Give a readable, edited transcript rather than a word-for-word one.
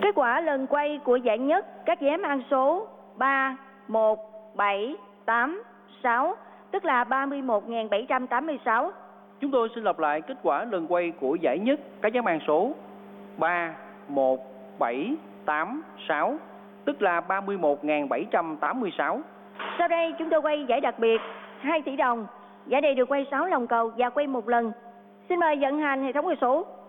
Kết quả lần quay của giải nhất các vé mang số 3, 1, 7, 8, 6, tức là 31.786. Chúng tôi xin lặp lại kết quả lần quay của giải nhất các vé mang số 3, 1, 7, 8, 6, tức là 31.786. Sau đây chúng tôi quay giải đặc biệt 2 tỷ đồng. Giải này được quay 6 lòng cầu và quay 1 lần. Xin mời vận hành hệ thống quay số.